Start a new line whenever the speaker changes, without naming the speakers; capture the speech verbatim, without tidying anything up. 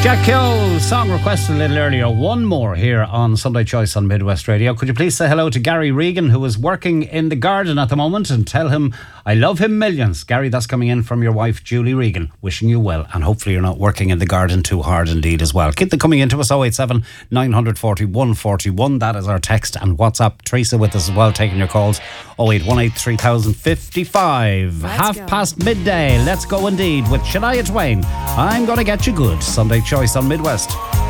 Jack Hill, song requested a little earlier. One more here on Sunday Choice on Midwest Radio. Could you please say hello to Gary Regan, who is working in the garden at the moment, and tell him I love him millions. Gary, that's coming in from your wife, Julie Regan. Wishing you well, and hopefully you're not working in the garden too hard indeed as well. Keep them coming into us, oh eight seven, nine four one, one four one. That is our text and WhatsApp. Teresa with us as well, taking your calls. oh eight one eight, three thousand fifty-five.
Let's
Half
go.
past midday. Let's go indeed with Shania Twain. I'm gonna get you good. Sunday Choice on Midwest.